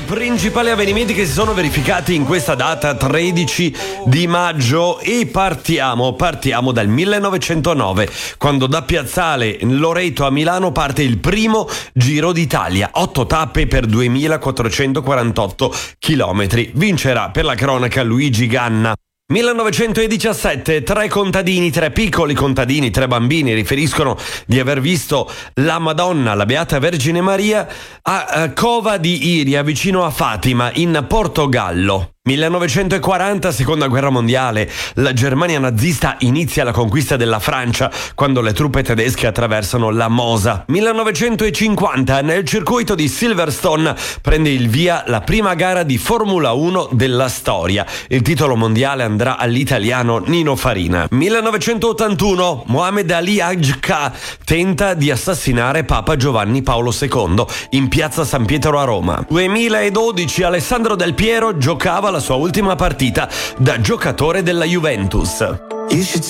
principali avvenimenti che si sono verificati in questa data 13 di maggio e partiamo dal 1909, quando da Piazzale Loreto a Milano parte il primo Giro d'Italia, 8 tappe per 2448 chilometri. Vincerà per la cronaca Luigi Ganna. 1917, 3 contadini, 3 piccoli contadini, 3 bambini riferiscono di aver visto la Madonna, la Beata Vergine Maria, a Cova di Iria, vicino a Fatima, in Portogallo. 1940, seconda guerra mondiale, la Germania nazista inizia la conquista della Francia quando le truppe tedesche attraversano la Mosa. 1950, nel circuito di Silverstone prende il via la prima gara di Formula 1 della storia. Il titolo mondiale andrà all'italiano Nino Farina. 1981, Mohammed Ali Agca tenta di assassinare Papa Giovanni Paolo II in piazza San Pietro a Roma. 2012, Alessandro Del Piero giocava la sua ultima partita da giocatore della Juventus.